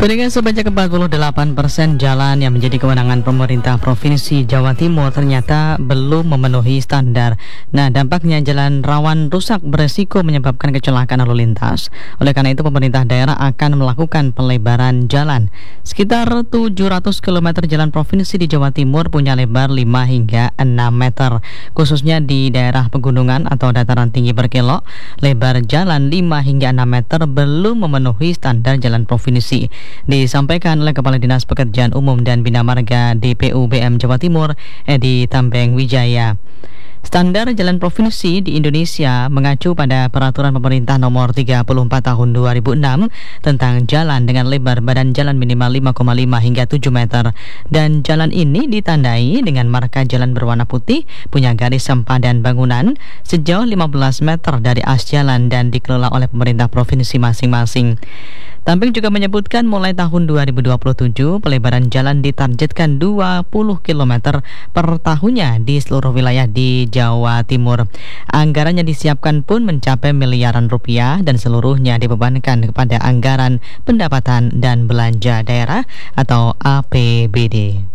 Peringkat sebanyak 48% jalan yang menjadi kewenangan pemerintah Provinsi Jawa Timur ternyata belum memenuhi standar. Nah, dampaknya jalan rawan rusak beresiko menyebabkan kecelakaan lalu lintas. Oleh karena itu, pemerintah daerah akan melakukan pelebaran jalan. Sekitar 700 km jalan provinsi di Jawa Timur punya lebar 5 hingga 6 meter. Khususnya di daerah pegunungan atau dataran tinggi berkelok, lebar jalan 5 hingga 6 meter belum memenuhi standar jalan provinsi. Disampaikan oleh Kepala Dinas Pekerjaan Umum dan Bina Marga DPUBM Jawa Timur, Edi Tambeng Wijaya. Standar jalan provinsi di Indonesia mengacu pada Peraturan Pemerintah Nomor 34 Tahun 2006 tentang jalan dengan lebar badan jalan minimal 5,5 hingga 7 meter. Dan jalan ini ditandai dengan marka jalan berwarna putih, punya garis sempadan bangunan sejauh 15 meter dari as jalan dan dikelola oleh pemerintah provinsi masing-masing. Tambeng juga menyebutkan mulai tahun 2027 pelebaran jalan ditargetkan 20 km per tahunnya di seluruh wilayah di Jawa Timur. Anggaran yang disiapkan pun mencapai miliaran rupiah dan seluruhnya dibebankan kepada anggaran pendapatan dan belanja daerah atau APBD.